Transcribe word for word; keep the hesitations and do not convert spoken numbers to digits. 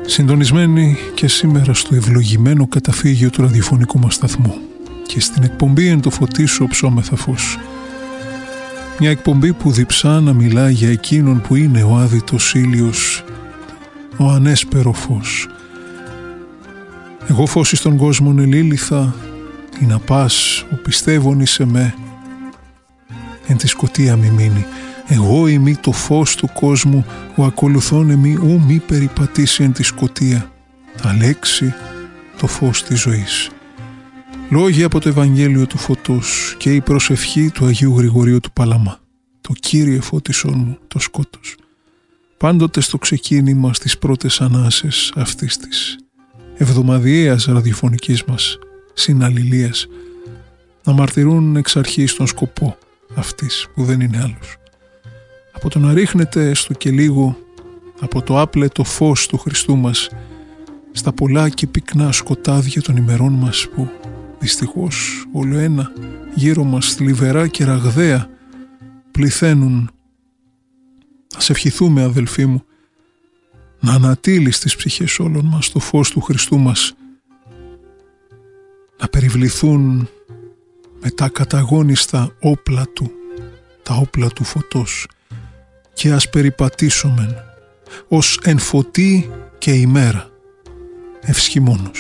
Συντονισμένοι και σήμερα στο ευλογημένο καταφύγιο του ραδιοφωνικού μας σταθμού και στην εκπομπή «Εν το φωτί σου οψόμεθα φως». Μια εκπομπή που διψά να μιλά για εκείνον που είναι ο άδειτος ήλιος, ο ανέσπερο φως. Εγώ φως εις τον κόσμον ελήλυθα, ή να πας ο πιστεύων εις εμέ, εν τη σκοτία μη μείνει. Εγώ είμαι το φως του κόσμου, ο ακολουθών εμεί ου μη περιπατήσει εν τη σκοτία, αλέξει το φως της ζωής. Λόγια από το Ευαγγέλιο του Φωτός και η προσευχή του Αγίου Γρηγορίου του Παλαμά. Το Κύριε φώτισόν μου το σκότος. Πάντοτε στο ξεκίνημα στις πρώτες ανάσες αυτής της εβδομαδιαίας ραδιοφωνικής μας συναλληλίας να μαρτυρούν εξ αρχής τον σκοπό αυτής που δεν είναι άλλος. Από το να ρίχνετε έστω και λίγο από το άπλετο φως του Χριστού μας στα πολλά και πυκνά σκοτάδια των ημερών μας που δυστυχώς όλο ένα γύρω μας θλιβερά και ραγδαία πληθαίνουν. Ας ευχηθούμε, αδελφοί μου, να ανατείλει στις ψυχές όλων μας το φως του Χριστού μας, να περιβληθούν με τα καταγόνιστα όπλα του, τα όπλα του φωτός, και ας περιπατήσομεν ως εν φωτί και ημέρα ευσχημόνος.